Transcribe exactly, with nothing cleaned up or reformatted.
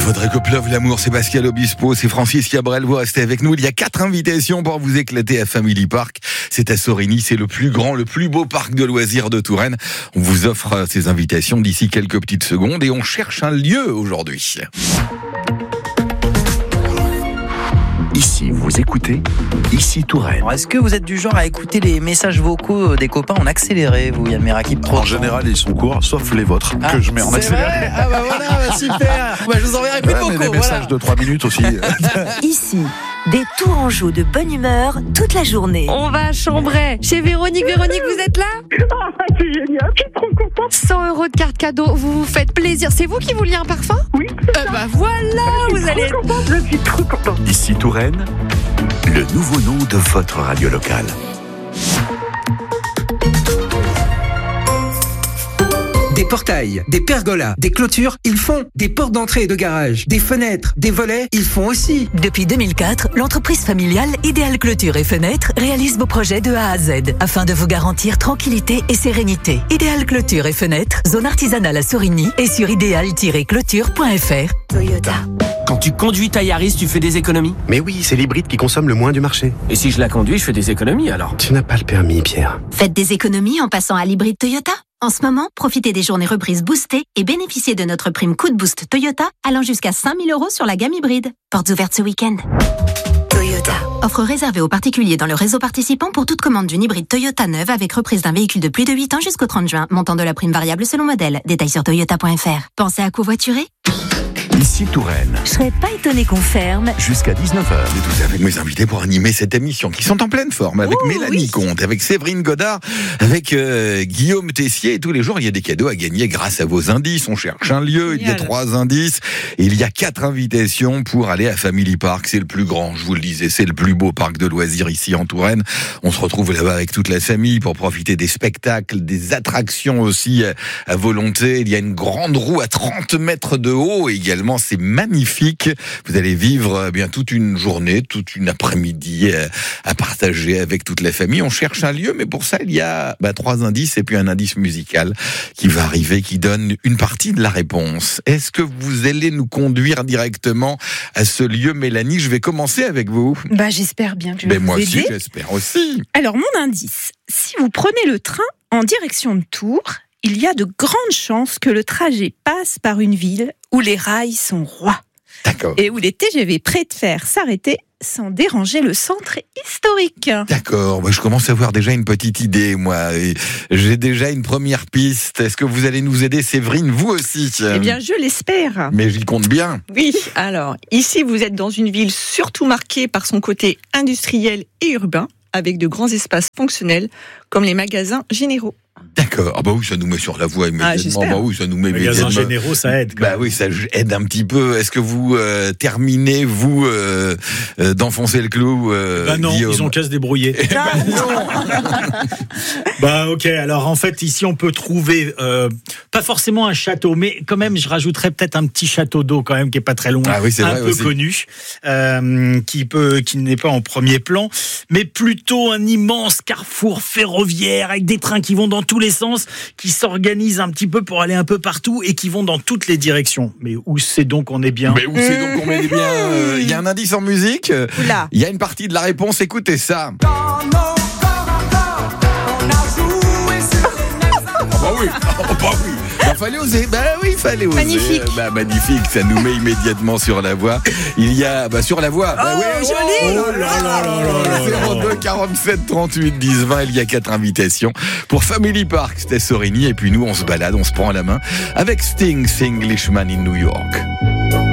Faudrait que pleuve l'amour, c'est Pascal Obispo, c'est Francis Cabrel, vous restez avec nous. Il y a quatre invitations pour vous éclater à Family Park. C'est à Sorigny, c'est le plus grand, le plus beau parc de loisirs de Touraine. On vous offre ces invitations d'ici quelques petites secondes et on cherche un lieu aujourd'hui. Ici, vous écoutez, ici Touraine. Alors, est-ce que vous êtes du genre à écouter les messages vocaux des copains en accéléré, vous, Yann Meraki? En général, ils sont courts, sauf les vôtres, ah, que je mets en accéléré. Vrai ah bah voilà, bah super. Bah, je vous enverrai plus ouais, vocaux. Mais des voilà. messages de trois minutes aussi. Ici, des Tourangeaux de bonne humeur toute la journée. On va à Chambray, chez Véronique. Véronique, vous êtes là? Ah, c'est génial, je suis trop contente. cent euros de carte cadeau, vous vous faites plaisir. C'est vous qui vouliez un parfum? Oui, c'est euh, ça. Bah voilà, je vous suis allez... trop contente, je suis trop contente. Ici Touraine, le nouveau nom de votre radio locale. Des portails, des pergolas, des clôtures, ils font. Des portes d'entrée et de garage, des fenêtres, des volets, ils font aussi. Depuis deux mille quatre, l'entreprise familiale Idéal Clôture et Fenêtres réalise vos projets de A à Z afin de vous garantir tranquillité et sérénité. Idéal Clôture et Fenêtres, zone artisanale à Sorigny et sur idéal tiret clôture point f r. Toyota. Quand tu conduis ta Yaris, tu fais des économies? Mais oui, c'est l'hybride qui consomme le moins du marché. Et si je la conduis, je fais des économies alors? Tu n'as pas le permis, Pierre. Faites des économies en passant à l'hybride Toyota. En ce moment, profitez des journées reprises boostées et bénéficiez de notre prime coup de boost Toyota allant jusqu'à cinq mille euros sur la gamme hybride. Portes ouvertes ce week-end. Toyota. Offre réservée aux particuliers dans le réseau participant pour toute commande d'une hybride Toyota neuve avec reprise d'un véhicule de plus de huit ans jusqu'au trente juin. Montant de la prime variable selon modèle. Détails sur toyota point f r. Pensez à covoiturer? Ici Touraine. Je serais pas étonné qu'on ferme. Jusqu'à dix-neuf heures. Et tous avec mes invités pour animer cette émission qui sont en pleine forme avec Oh, Mélanie oui. Comte, avec Séverine Godard, avec euh, Guillaume Tessier. Et tous les jours, il y a des cadeaux à gagner grâce à vos indices. On cherche un lieu, il y a trois indices. Et il y a quatre invitations pour aller à Family Park. C'est le plus grand, je vous le disais, c'est le plus beau parc de loisirs ici en Touraine. On se retrouve là-bas avec toute la famille pour profiter des spectacles, des attractions aussi à, à volonté. Il y a une grande roue à trente mètres de haut également. C'est magnifique. Vous allez vivre bien toute une journée, toute une après-midi à partager avec toute la famille. On cherche un lieu, mais pour ça, il y a bah, trois indices et puis un indice musical qui va arriver, qui donne une partie de la réponse. Est-ce que vous allez nous conduire directement à ce lieu, Mélanie? Je vais commencer avec vous. Bah, j'espère bien que je vais Ben vous moi aider. aussi, j'espère aussi. Alors, mon indice, si vous prenez le train en direction de Tours, il y a de grandes chances que le trajet passe par une ville où les rails sont rois. D'accord. Et où les T G V préfèrent s'arrêter sans déranger le centre historique. D'accord, moi je commence à avoir déjà une petite idée, moi. Et j'ai déjà une première piste. Est-ce que vous allez nous aider, Séverine, vous aussi? Eh bien, je l'espère. Mais j'y compte bien. Oui, alors, ici, vous êtes dans une ville surtout marquée par son côté industriel et urbain, avec de grands espaces fonctionnels, comme les magasins généraux. D'accord. Ah bah oui, ça nous met sur la voie immédiatement. Ah, bah oui, ça nous met Les magasins immédiatement. généraux, ça aide. Bah oui, ça aide un petit peu. Est-ce que vous euh, terminez, vous, euh, euh, d'enfoncer le clou, euh, Bah non, Guillaume? ils ont qu'à se débrouiller. Eh ben non. Bah ok, alors en fait, ici, on peut trouver, euh, pas forcément un château, mais quand même, je rajouterais peut-être un petit château d'eau quand même, qui est pas très loin, Ah oui, c'est un vrai peu aussi. connu, euh, qui peut, qui n'est pas en premier plan, mais plutôt un immense carrefour ferroviaire avec des trains qui vont dans tous les sens, qui s'organisent un petit peu pour aller un peu partout et qui vont dans toutes les directions. Mais où c'est donc on est bien? Mais où c'est donc qu'on met bien? euh, Il y a un indice en musique. Oula. Il y a une partie de la réponse. Écoutez ça. Ah bah oui, ah bah oui. Bah, fallait oser. Bah oui, il fallait oser. Magnifique. Bah magnifique, ça nous met immédiatement sur la voie. Il y a bah sur la voie. Bah, Oh, oui. joli. Oh là là là là là. zéro deux quarante-sept trente-huit dix vingt. Il y a quatre invitations pour Family Park. C'était Sorigny et puis nous on se balade, on se prend à la main avec Sting, Englishman in New York.